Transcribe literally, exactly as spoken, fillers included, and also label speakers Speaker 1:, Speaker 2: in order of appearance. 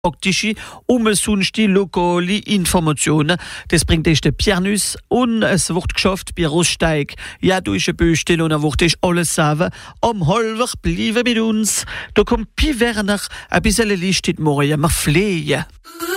Speaker 1: praktische umsonst die lokale Informationen. Das bringt dich der Pianus und es wird geschafft bei Roststeig. Ja, du ist ein Böstel und er wird dich alles sagen. Am halber bleiben mit uns. Da kommt Pi Werner ein bisschen Licht in die Morgen. Wir flehen.